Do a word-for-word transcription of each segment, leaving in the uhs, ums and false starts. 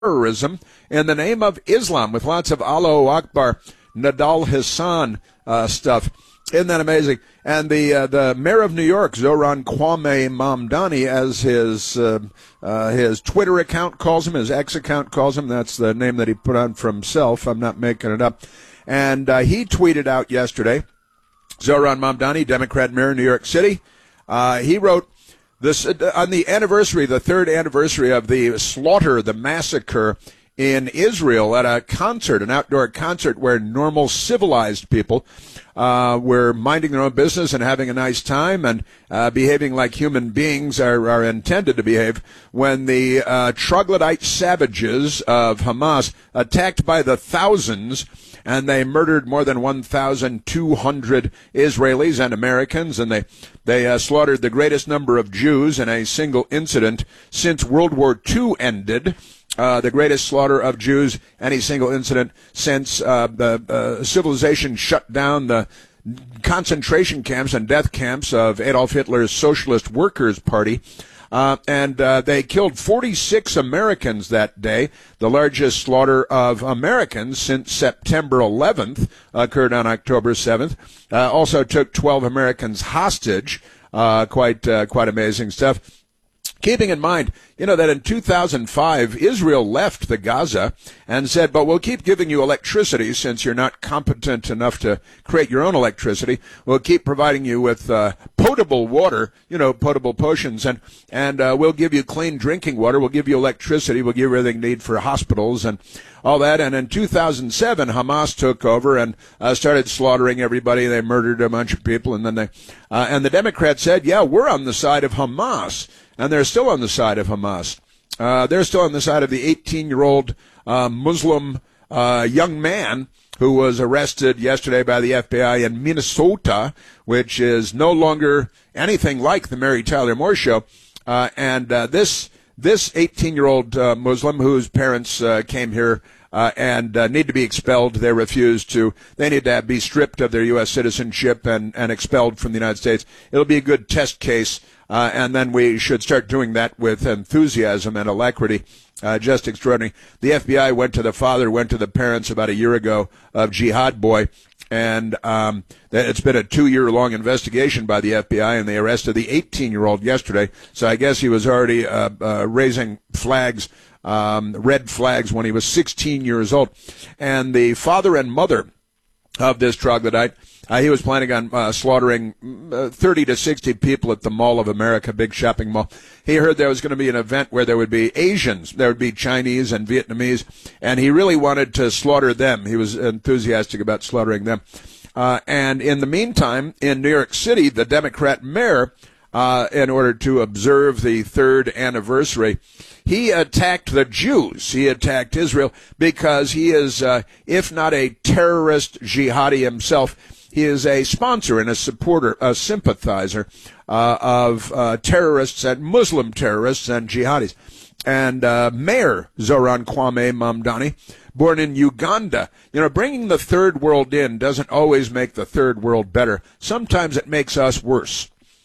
terrorism in the name of Islam with lots of Allahu Akbar, Nadal Hassan uh, stuff. Isn't that amazing? And the uh, the mayor of New York, Zohran Kwame Mamdani, as his uh, uh, his Twitter account calls him, his X account calls him. That's the name that he put on for himself. I'm not making it up. And uh, he tweeted out yesterday, Zohran Mamdani, Democrat mayor of New York City. Uh, he wrote, this uh, on the anniversary, the third anniversary of the slaughter, the massacre in Israel at a concert, an outdoor concert where normal civilized people uh, were minding their own business and having a nice time and uh, behaving like human beings are, are intended to behave, when the uh, troglodyte savages of Hamas attacked by the thousands, and they murdered more than one thousand two hundred Israelis and Americans, and they they uh, slaughtered the greatest number of Jews in a single incident since World War Two ended. Uh, the greatest slaughter of Jews, any single incident since uh, the uh, civilization shut down the concentration camps and death camps of Adolf Hitler's Socialist Workers' Party. Uh, and uh, they killed forty-six Americans that day. The largest slaughter of Americans since September eleventh occurred on October seventh. Uh, also took twelve Americans hostage. Uh, quite uh, quite amazing stuff. Keeping in mind, you know, that in two thousand five, Israel left the Gaza and said, but we'll keep giving you electricity since you're not competent enough to create your own electricity. We'll keep providing you with uh, potable water, you know, potable potions, and, and uh, we'll give you clean drinking water. We'll give you electricity. We'll give you everything you need for hospitals and all that. And in two thousand seven, Hamas took over and uh, started slaughtering everybody. They murdered a bunch of people, and then they, uh, and the Democrats said, yeah, we're on the side of Hamas. And they're still on the side of Hamas. Uh, they're still on the side of the eighteen-year-old uh, Muslim uh, young man who was arrested yesterday by the F B I in Minnesota, which is no longer anything like the Mary Tyler Moore Show. Uh, and uh, this this eighteen-year-old uh, Muslim whose parents uh, came here uh, and uh, need to be expelled, they refused to. They need to be stripped of their U S citizenship and, and expelled from the United States. It'll be a good test case. Uh, and then we should start doing that with enthusiasm and alacrity. Uh, just extraordinary. The F B I went to the father, went to the parents about a year ago of Jihad Boy, and um, it's been a two-year-long investigation by the F B I, and they arrested the eighteen-year-old yesterday. So I guess he was already uh, uh, raising flags, um, red flags, when he was sixteen years old. And the father and mother of this troglodyte, Uh, he was planning on uh, slaughtering uh, thirty to sixty people at the Mall of America, big shopping mall. He heard there was going to be an event where there would be Asians, there would be Chinese and Vietnamese, and he really wanted to slaughter them. He was enthusiastic about slaughtering them. Uh, and in the meantime, in New York City, the Democrat mayor, uh, in order to observe the third anniversary, he attacked the Jews. He attacked Israel because he is, uh, if not a terrorist jihadi himself, he is a sponsor and a supporter, a sympathizer uh, of uh, terrorists and Muslim terrorists and jihadis. And uh, Mayor Zohran Kwame Mamdani, born in Uganda. You know, bringing the third world in doesn't always make the third world better. Sometimes it makes us worse.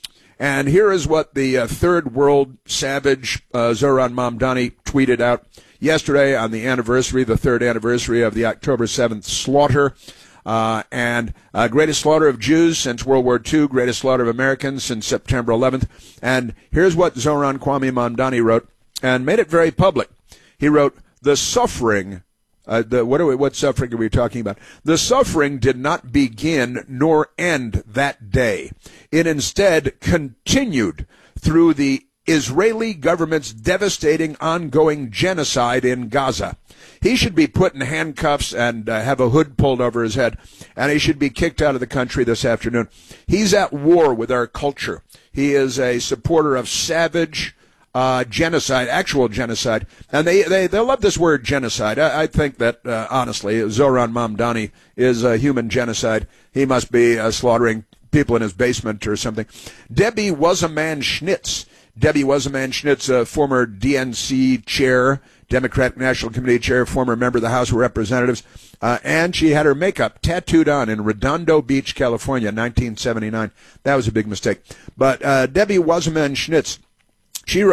And here is what the uh, third world savage uh, Zohran Mamdani tweeted out yesterday on the anniversary, the third anniversary of the October seventh slaughter. Uh, and uh, greatest slaughter of Jews since World War Two, greatest slaughter of Americans since September eleventh. And here's what Zohran Kwame Mamdani wrote, and made it very public. He wrote, the suffering, uh, the, what, are we, what suffering are we talking about? The suffering did not begin nor end that day. It instead continued through the Israeli government's devastating ongoing genocide in Gaza. He should be put in handcuffs and uh, have a hood pulled over his head, and he should be kicked out of the country this afternoon. He's at war with our culture. He is a supporter of savage uh, genocide, actual genocide, and they, they, they love this word genocide. I, I think that, uh, honestly, Zohran Mamdani is a human genocide. He must be uh, slaughtering people in his basement or something. Debbie Wasserman Schnitz. Debbie Wasserman Schnitz, a former D N C chair, Democratic National Committee chair, former member of the House of Representatives, uh, and she had her makeup tattooed on in Redondo Beach, California, nineteen seventy-nine. That was a big mistake. But uh, Debbie Wasserman Schnitz, she wrote,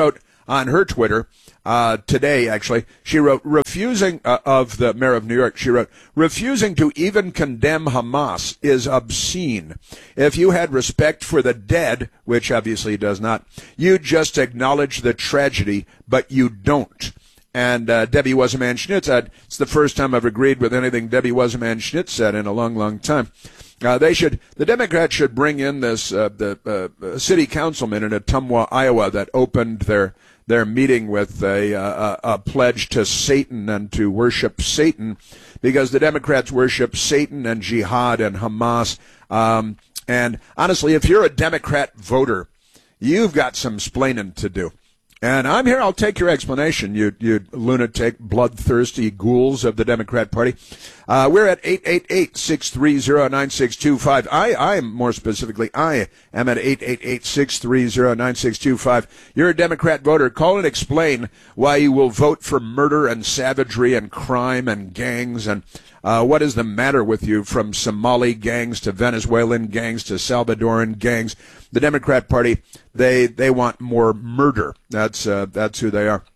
on her Twitter uh, today, actually. She wrote, refusing, uh, of the mayor of New York, she wrote, refusing to even condemn Hamas is obscene. If you had respect for the dead, which obviously he does not, you just acknowledge the tragedy, but you don't. And uh, Debbie Wasserman-Schmidt said, it's the first time I've agreed with anything Debbie Wasserman-Schmidt said in a long, long time. Uh, they should, the Democrats should bring in this, uh, the uh, city councilman in Ottumwa, Iowa, that opened their their meeting with a, a, a pledge to Satan and to worship Satan, because the Democrats worship Satan and jihad and Hamas. Um, and honestly, if you're a Democrat voter, you've got some splaining to do. And I'm here. I'll take your explanation, you you lunatic, bloodthirsty ghouls of the Democrat Party. Uh, we're at eight eight eight, six three zero, nine six two five. I, I am, more specifically, I am at eight eight eight, six three zero, nine six two five. You're a Democrat voter. Call and explain why you will vote for murder and savagery and crime and gangs, and uh, what is the matter with you, from Somali gangs to Venezuelan gangs to Salvadoran gangs. The Democrat Party, they they want more murder. That's uh, that's who they are.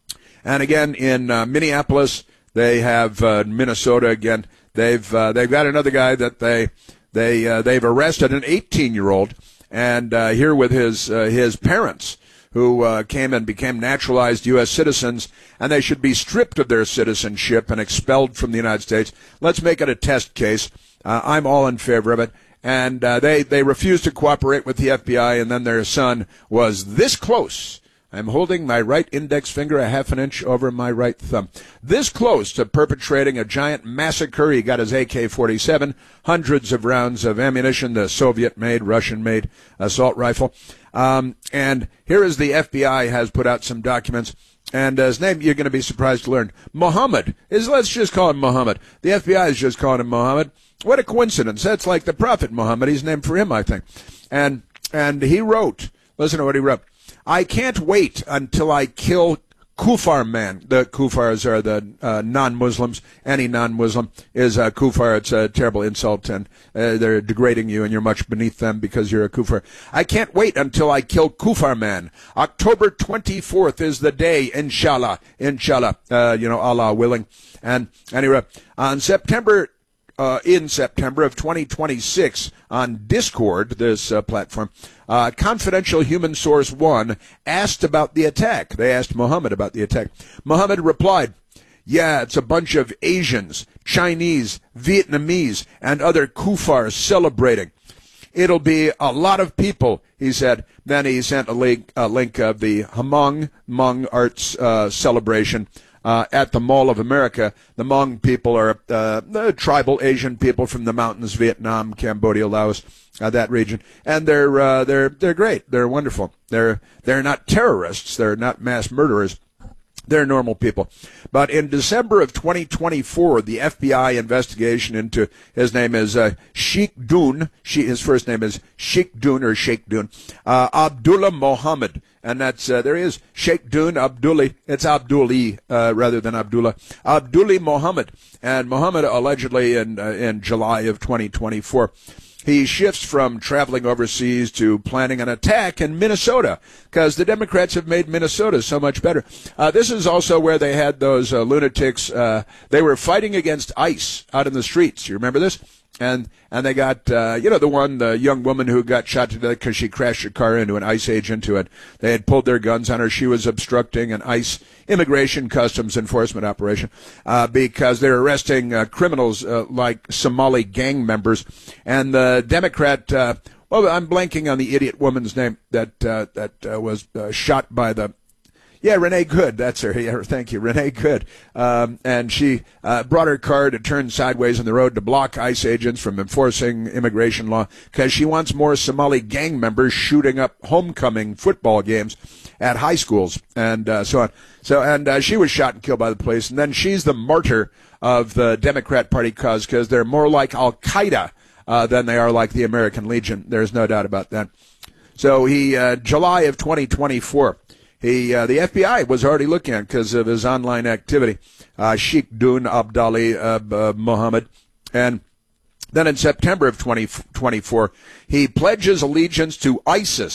And again, in uh, Minneapolis, they have uh, Minnesota again. They've uh, they've got another guy that they they uh, they've arrested, an eighteen-year-old, and uh, here with his uh, his parents, who uh, came and became naturalized U S citizens, and they should be stripped of their citizenship and expelled from the United States. Let's make it a test case. Uh, I'm all in favor of it. And uh, they, they refused to cooperate with the F B I, and then their son was this close. I'm holding my right index finger a half an inch over my right thumb. This close to perpetrating a giant massacre. He got his A K forty-seven, hundreds of rounds of ammunition, the Soviet-made, Russian-made assault rifle. Um, and here is the F B I has put out some documents. And uh, his name, you're going to be surprised to learn, Mohammed. Is, let's just call him Mohammed. The F B I is just calling him Mohammed. What a coincidence. That's like the Prophet Muhammad. He's named for him, I think. And and he wrote, listen to what he wrote. I can't wait until I kill Kufar man. The Kufars are the uh, non-Muslims. Any non-Muslim is a Kufar. It's a terrible insult, and uh, they're degrading you, and you're much beneath them because you're a Kufar. I can't wait until I kill Kufar man. October twenty-fourth is the day, inshallah. Inshallah, uh, you know, Allah willing. And anyway, on September... Uh, in September of twenty twenty-six on Discord, this uh, platform, uh, Confidential Human Source One asked about the attack. They asked Muhammad about the attack. Muhammad replied, yeah, it's a bunch of Asians, Chinese, Vietnamese, and other kufars celebrating. It'll be a lot of people, he said. Then he sent a link, a link of the Hmong Hmong Arts uh, celebration Uh, at the Mall of America. The Hmong people are uh, the tribal Asian people from the mountains, Vietnam, Cambodia, Laos, uh, that region, and they're uh, they're they're great. They're wonderful. They're they're not terrorists. They're not mass murderers. They're normal people. But in December of twenty twenty-four, the F B I investigation into, his name is uh, Sheikh Dun, she, his first name is Sheikh Dun or Sheikh Dun, uh, Abdullah Mohammed. And that's, uh, there he is, Sheikh Dun Abdulli. It's Abdulli uh, rather than Abdullah. Abdulli Mohammed. And Mohammed allegedly in, uh, in July of twenty twenty-four, he shifts from traveling overseas to planning an attack in Minnesota, because the Democrats have made Minnesota so much better. Uh, this is also where they had those uh, lunatics. Uh, they were fighting against ICE out in the streets. You remember this? And and they got, uh, you know, the one, the young woman who got shot to death because she crashed her car into an ICE agent who had, they had pulled their guns on her. She was obstructing an ICE immigration customs enforcement operation uh, because they're arresting uh, criminals uh, like Somali gang members. And the Democrat, uh, well, I'm blanking on the idiot woman's name that uh, that uh, was uh, shot by the, yeah, Renee Good, that's her. Yeah, thank you, Renee Good. Um, and she uh, brought her car to turn sideways on the road to block ICE agents from enforcing immigration law because she wants more Somali gang members shooting up homecoming football games at high schools and uh, so on. So, and uh, she was shot and killed by the police. And then she's the martyr of the Democrat Party cause because they're more like Al-Qaeda uh, than they are like the American Legion. There's no doubt about that. So he, uh, July of twenty twenty-four, He, uh, the F B I was already looking at because of his online activity, uh, Sheikh Dun Abdali uh, uh, Mohammed. And then in September of twenty twenty-four, he pledges allegiance to ISIS.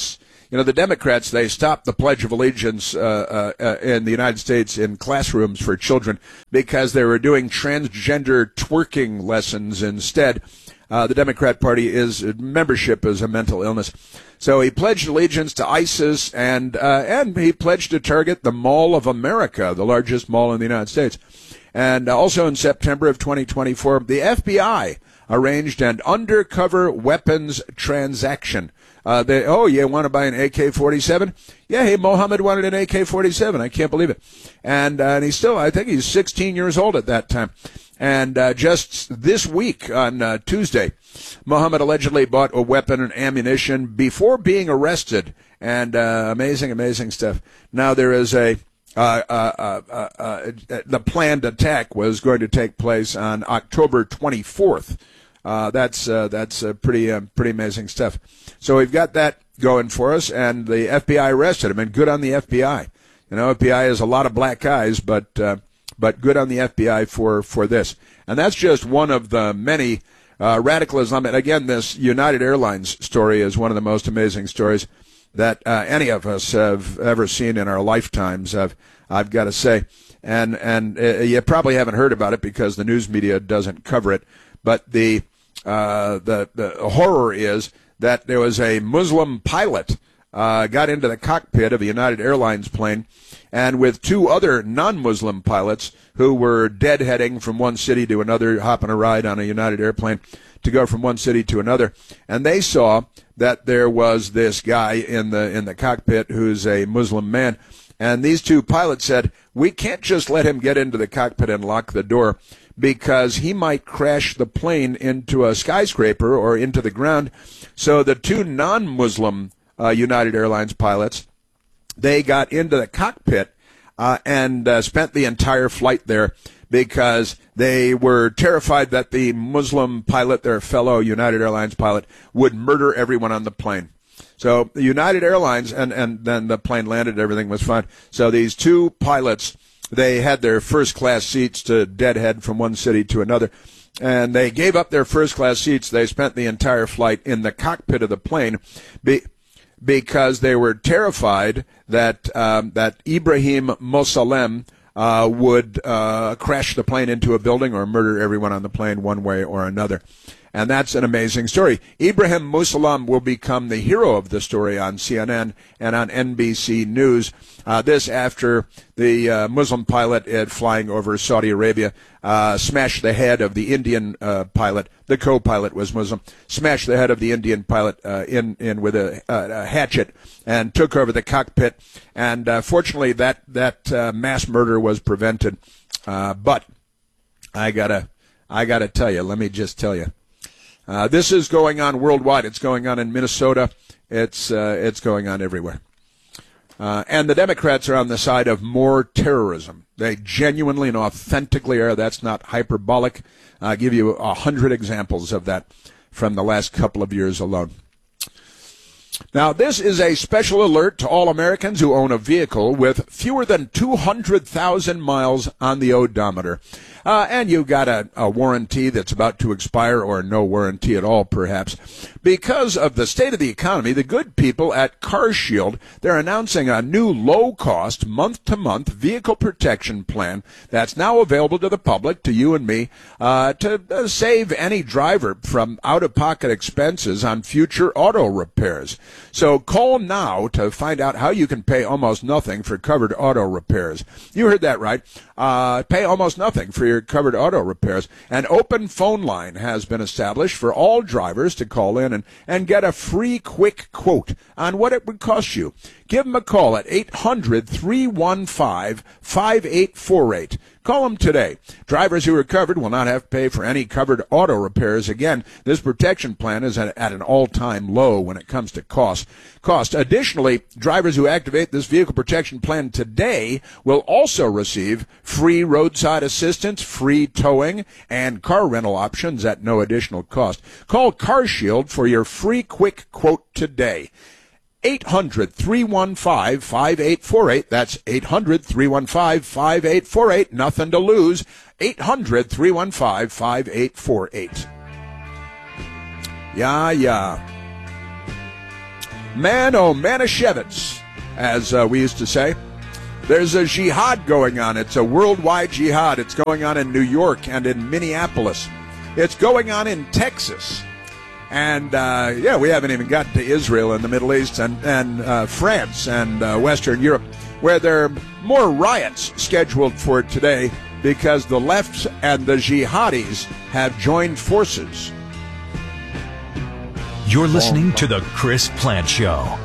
You know, the Democrats, they stopped the Pledge of Allegiance uh, uh, in the United States in classrooms for children because they were doing transgender twerking lessons instead. Uh, the Democrat Party is membership is a mental illness. So he pledged allegiance to ISIS, and uh, and he pledged to target the Mall of America, the largest mall in the United States. And also in September of twenty twenty-four, the F B I arranged an undercover weapons transaction. Uh, they, oh, you want to buy an A K forty-seven? Yeah, hey, Mohammed wanted an A K forty-seven. I can't believe it. And, uh, and he's still, I think he's sixteen years old at that time. And uh, just this week on uh, Tuesday, Mohammed allegedly bought a weapon and ammunition before being arrested. And uh, amazing, amazing stuff. Now there is a uh, uh, uh, uh, uh, the planned attack was going to take place on October twenty-fourth. Uh, that's uh, that's uh, pretty uh, pretty amazing stuff. So we've got that going for us, and the F B I arrested him, and good on the F B I. You know, F B I has a lot of black guys, but uh, but good on the F B I for, for this. And that's just one of the many uh, radical Islamic. Again, this United Airlines story is one of the most amazing stories that uh, any of us have ever seen in our lifetimes, I've, I've got to say. And, and uh, you probably haven't heard about it because the news media doesn't cover it. But the, uh, the, the horror is that there was a Muslim pilot uh, got into the cockpit of a United Airlines plane, and with two other non-Muslim pilots who were deadheading from one city to another, hopping a ride on a United airplane to go from one city to another. And they saw that there was this guy in the in the cockpit who's a Muslim man. And these two pilots said, we can't just let him get into the cockpit and lock the door because he might crash the plane into a skyscraper or into the ground. So the two non-Muslim uh, United Airlines pilots, they got into the cockpit uh, and uh, spent the entire flight there because they were terrified that the Muslim pilot, their fellow United Airlines pilot, would murder everyone on the plane. So the United Airlines, and, and then the plane landed, everything was fine. So these two pilots, they had their first-class seats to deadhead from one city to another, and they gave up their first-class seats. They spent the entire flight in the cockpit of the plane be, because they were terrified that um, that Ibrahim Mosalem uh, would uh, crash the plane into a building or murder everyone on the plane one way or another. And that's an amazing story. Ibrahim Mosalem will become the hero of the story on C N N and on N B C News. Uh, this after the uh, Muslim pilot uh, flying over Saudi Arabia uh, smashed the head of the Indian uh, pilot. The co-pilot was Muslim. Smashed the head of the Indian pilot uh, in in with a, a hatchet and took over the cockpit. And uh, fortunately, that that uh, mass murder was prevented. Uh, but I gotta I gotta tell you. Let me just tell you. Uh, this is going on worldwide. It's going on in Minnesota. It's uh, it's going on everywhere. Uh, and the Democrats are on the side of more terrorism. They genuinely and authentically are. That's not hyperbolic. I'll give you a hundred examples of that from the last couple of years alone. Now, this is a special alert to all Americans who own a vehicle with fewer than two hundred thousand miles on the odometer. Uh, and you've got a, a warranty that's about to expire, or no warranty at all, perhaps. Because of the state of the economy, the good people at CarShield, they're announcing a new low-cost, month-to-month vehicle protection plan that's now available to the public, to you and me, uh, to uh, save any driver from out-of-pocket expenses on future auto repairs. So call now to find out how you can pay almost nothing for covered auto repairs. You heard that right. Uh, pay almost nothing for your covered auto repairs. An open phone line has been established for all drivers to call in and, and get a free quick quote on what it would cost you. Give them a call at eight hundred, three one five, five eight four eight. Call them today. Drivers who are covered will not have to pay for any covered auto repairs. Again, this protection plan is at, at an all-time low when it comes to cost. Cost. Additionally, drivers who activate this vehicle protection plan today will also receive free roadside assistance, free towing, and car rental options at no additional cost. Call CarShield for your free quick quote today. eight hundred, three one five, five eight four eight. That's eight hundred, three one five, five eight four eight. Nothing to lose. eight hundred, three one five, five eight four eight. Yeah, yeah. Man, oh, Manischewitz, as uh, we used to say. There's a jihad going on. It's a worldwide jihad. It's going on in New York and in Minneapolis. It's going on in Texas. And, uh, yeah, we haven't even gotten to Israel and the Middle East and, and uh, France and uh, Western Europe, where there are more riots scheduled for today because the left and the jihadis have joined forces. You're listening to The Chris Plante Show.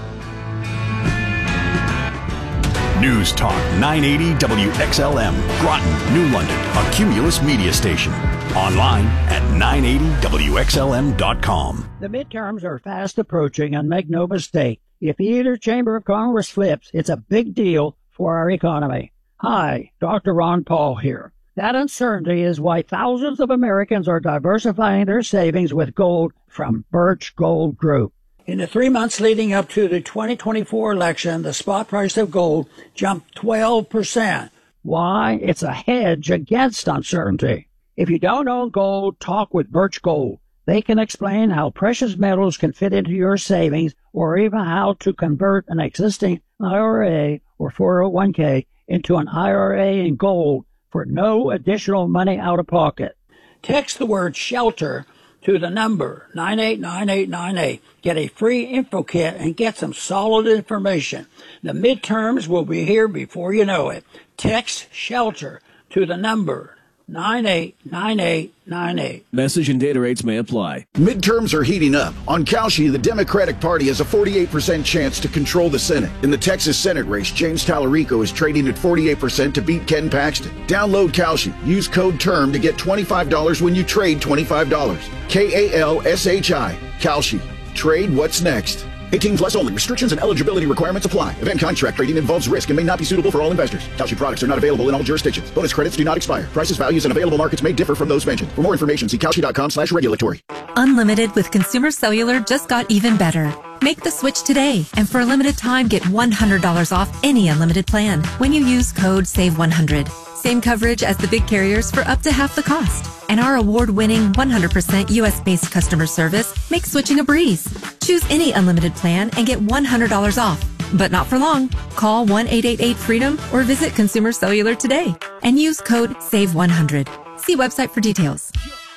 News Talk nine eighty W X L M, Groton, New London, a Cumulus media station. Online at nine eighty W X L M dot com. The midterms are fast approaching, and make no mistake, if either chamber of Congress flips, it's a big deal for our economy. Hi, Doctor Ron Paul here. That uncertainty is why thousands of Americans are diversifying their savings with gold from Birch Gold Group. In the three months leading up to the twenty twenty-four election, the spot price of gold jumped twelve percent. Why? It's a hedge against uncertainty. If you don't own gold, talk with Birch Gold. They can explain how precious metals can fit into your savings, or even how to convert an existing I R A or four oh one k into an I R A in gold for no additional money out of pocket. Text the word SHELTER to the number nine eight nine eight nine eight. Get a free info kit and get some solid information. The midterms will be here before you know it. Text SHELTER to the number nine eight nine eight nine eight. Message and data rates may apply. Midterms are heating up. On Kalshi, the Democratic Party has a forty-eight percent chance to control the Senate. In the Texas Senate race, James Tallarico is trading at forty-eight percent to beat Ken Paxton. Download Kalshi. Use code TERM to get twenty-five dollars when you trade twenty-five dollars. K A L S H I. Kalshi. Trade what's next. eighteen plus only. Restrictions and eligibility requirements apply. Event contract trading involves risk and may not be suitable for all investors. Kalshi products are not available in all jurisdictions. Bonus credits do not expire. Prices, values, and available markets may differ from those mentioned. For more information, see Kalshi.com slash regulatory. Unlimited with Consumer Cellular just got even better. Make the switch today, and for a limited time, get one hundred dollars off any unlimited plan when you use code save one hundred. Same coverage as the big carriers for up to half the cost. And our award-winning one hundred percent U S-based customer service makes switching a breeze. Choose any unlimited plan and get one hundred dollars off. But not for long. Call one eight eight eight freedom or visit Consumer Cellular today and use code save one hundred. See website for details.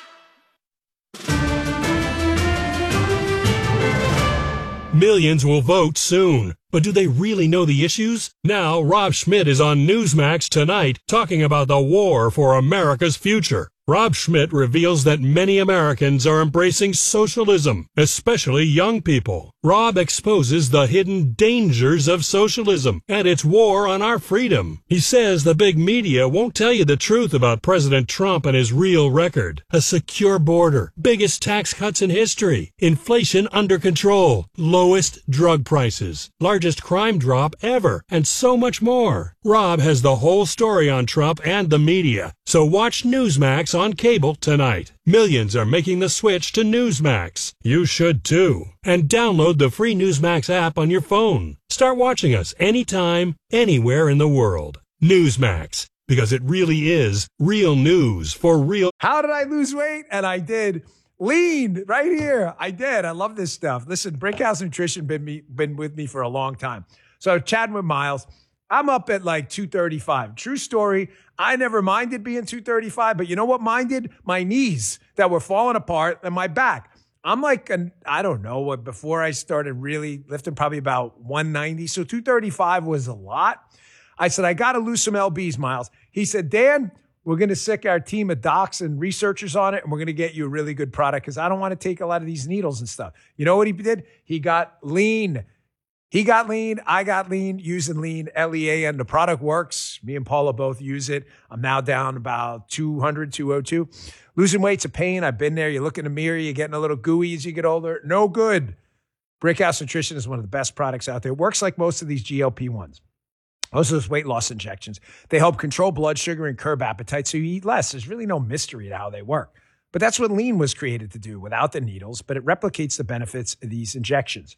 Millions will vote soon. But do they really know the issues? Now, Rob Schmidt is on Newsmax tonight talking about the war for America's future. Rob Schmidt reveals that many Americans are embracing socialism, especially young people. Rob exposes the hidden dangers of socialism and its war on our freedom. He says the big media won't tell you the truth about President Trump and his real record. A secure border, biggest tax cuts in history, inflation under control, lowest drug prices, largest crime drop ever, and so much more. Rob has the whole story on Trump and the media, so watch Newsmax on cable tonight. Millions are making the switch to Newsmax. You should too. And download the free Newsmax app on your phone. Start watching us anytime, anywhere in the world. Newsmax, because it really is real news for real. How did I lose weight? And I did. Lean right here. I did. I love this stuff. Listen, Brickhouse Nutrition been me been with me for a long time. So chatting with Miles, I'm up at like two thirty-five. True story. I never minded being two thirty-five, but you know what minded? My knees that were falling apart and my back. I'm like, an, I don't know what, before I started really lifting, probably about one ninety. So two thirty-five was a lot. I said, I got to lose some L Bs, Miles. He said, Dan, we're going to sick our team of docs and researchers on it, and we're going to get you a really good product because I don't want to take a lot of these needles and stuff. You know what he did? He got lean. He got lean. I got lean using lean, L E A N. The product works. Me and Paula both use it. I'm now down about two hundred, two oh two. Losing weight's a pain. I've been there. You look in the mirror, you're getting a little gooey as you get older. No good. Brickhouse Nutrition is one of the best products out there. It works like most of these G L P ones. Most of those weight loss injections. They help control blood sugar and curb appetite so you eat less. There's really no mystery to how they work. But that's what lean was created to do without the needles, but it replicates the benefits of these injections.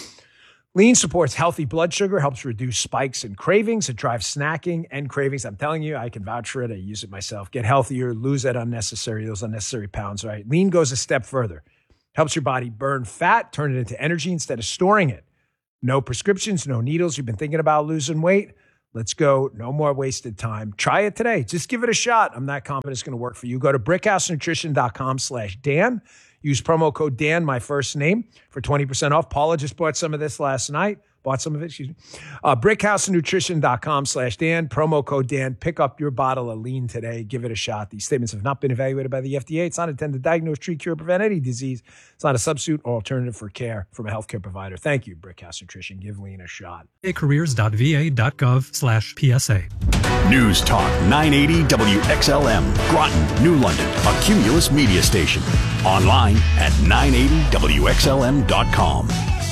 Lean supports healthy blood sugar, helps reduce spikes and cravings. It drives snacking and cravings. I'm telling you, I can vouch for it. I use it myself. Get healthier, lose that unnecessary, those unnecessary pounds, right? Lean goes a step further. Helps your body burn fat, turn it into energy instead of storing it. No prescriptions, no needles. You've been thinking about losing weight? Let's go. No more wasted time. Try it today. Just give it a shot. I'm not confident it's going to work for you. Go to brickhousenutrition.com slash Dan. Use promo code Dan, my first name, for twenty percent off. Paula just bought some of this last night. Bought some of it, excuse me. Uh, brickhousenutrition.com slash Dan. Promo code Dan. Pick up your bottle of lean today. Give it a shot. These statements have not been evaluated by the F D A. It's not intended to diagnose, treat, cure, prevent any disease. It's not a substitute or alternative for care from a healthcare provider. Thank you, Brickhouse Nutrition. Give lean a shot. careers.va.gov slash PSA. News Talk nine eighty W X L M, Groton, New London, a Cumulus media station. Online at nine eighty W X L M dot com.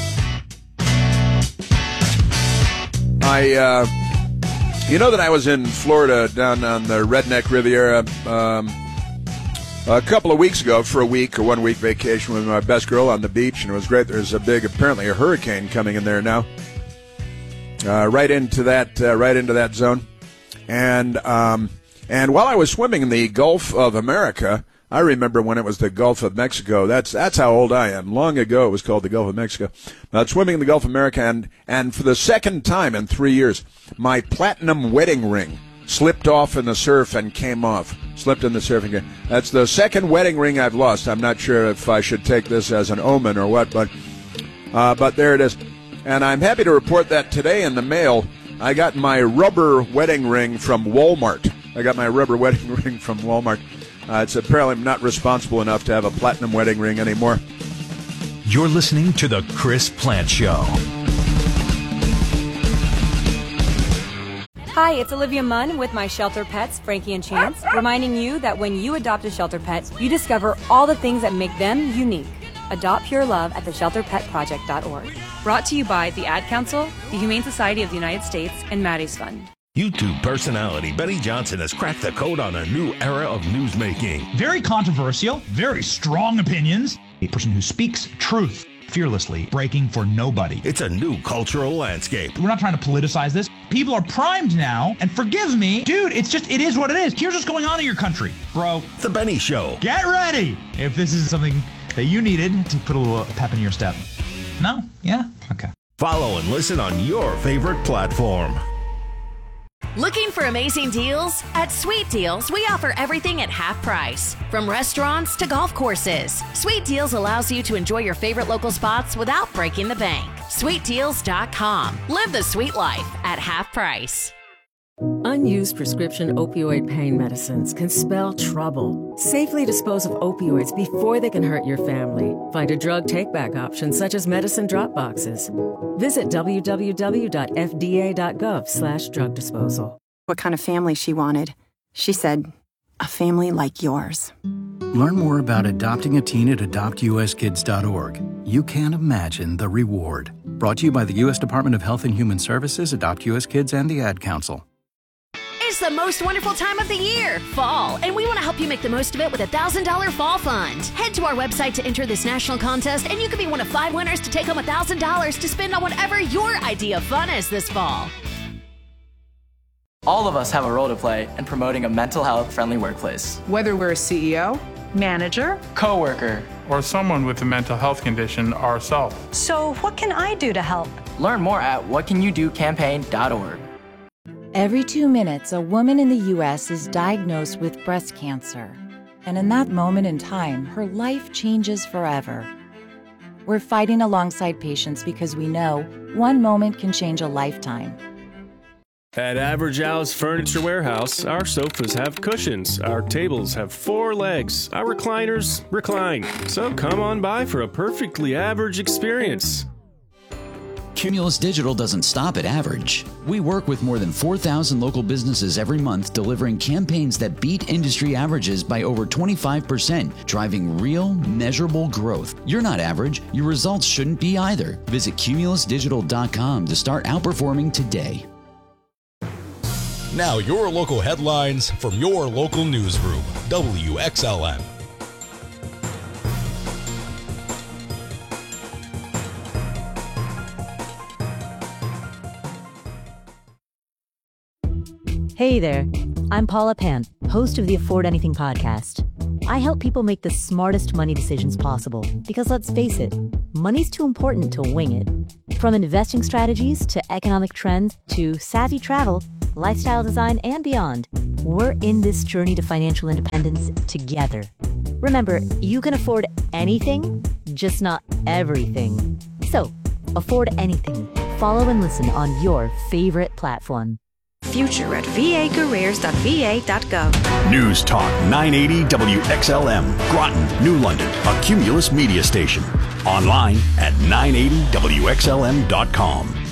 I, uh, you know that I was in Florida down on the Redneck Riviera um, a couple of weeks ago for a week, a one-week vacation with my best girl on the beach, and it was great. There's a big, apparently a hurricane coming in there now, uh, right into that, uh, right into that zone. And um, and while I was swimming in the Gulf of America, I remember when it was the Gulf of Mexico. That's that's how old I am. Long ago, it was called the Gulf of Mexico. I was swimming in the Gulf of America, and, and for the second time in three years, my platinum wedding ring slipped off in the surf and came off. Slipped in the surf and came. That's the second wedding ring I've lost. I'm not sure if I should take this as an omen or what, but uh, but there it is. And I'm happy to report that today in the mail, I got my rubber wedding ring from Walmart. I got my rubber wedding ring from Walmart. Uh, it's apparently not responsible enough to have a platinum wedding ring anymore. You're listening to The Chris Plant Show. Hi, it's Olivia Munn with my shelter pets, Frankie and Chance, reminding you that when you adopt a shelter pet, you discover all the things that make them unique. Adopt pure love at the shelter pet project dot org. Brought to you by the Ad Council, the Humane Society of the United States, and Maddie's Fund. YouTube personality Benny Johnson has cracked the code on a new era of newsmaking. Very controversial, very strong opinions. A person who speaks truth fearlessly, breaking for nobody. It's a new cultural landscape. We're not trying to politicize this. People are primed now, and forgive me, dude, it's just, it is what it is. Here's what's going on in your country, bro. The Benny Show. Get ready if this is something that you needed to put a little pep in your step. No? Yeah? Okay. Follow and listen on your favorite platform. Looking for amazing deals? At Sweet Deals, we offer everything at half price. From restaurants to golf courses, Sweet Deals allows you to enjoy your favorite local spots without breaking the bank. sweet deals dot com. Live the sweet life at half price. Unused prescription opioid pain medicines can spell trouble. Safely dispose of opioids before they can hurt your family. Find a drug take-back option such as medicine drop boxes. Visit w w w dot f d a dot gov slash drug disposal. What kind of family she wanted. She said, a family like yours. Learn more about adopting a teen at adopt u s kids dot org. You can't imagine the reward. Brought to you by the U S Department of Health and Human Services, Adopt U S Kids, and the Ad Council. It's the most wonderful time of the year, fall, and we want to help you make the most of it with a one thousand dollars Fall Fund. Head to our website to enter this national contest, and you could be one of five winners to take home one thousand dollars to spend on whatever your idea of fun is this fall. All of us have a role to play in promoting a mental health friendly workplace. Whether we're a C E O, manager, coworker, or someone with a mental health condition ourselves. So what can I do to help? Learn more at what can you do campaign dot org. Every two minutes, a woman in the U S is diagnosed with breast cancer. And in that moment in time, her life changes forever. We're fighting alongside patients because we know one moment can change a lifetime. At Average Al's Furniture Warehouse, our sofas have cushions, our tables have four legs, our recliners recline. So come on by for a perfectly average experience. Cumulus Digital doesn't stop at average. We work with more than four thousand local businesses every month, delivering campaigns that beat industry averages by over twenty-five percent, driving real, measurable growth. You're not average. Your results shouldn't be either. Visit cumulus digital dot com to start outperforming today. Now your local headlines from your local newsroom, W X L M. Hey there, I'm Paula Pan, host of the Afford Anything podcast. I help people make the smartest money decisions possible because, let's face it, money's too important to wing it. From investing strategies to economic trends to savvy travel, lifestyle design, and beyond, we're in this journey to financial independence together. Remember, you can afford anything, just not everything. So, afford anything. Follow and listen on your favorite platform. Future at v a careers dot v a dot gov. News Talk nine eighty W X L M, Groton, New London, a Cumulus media station. Online at nine eighty W X L M dot com.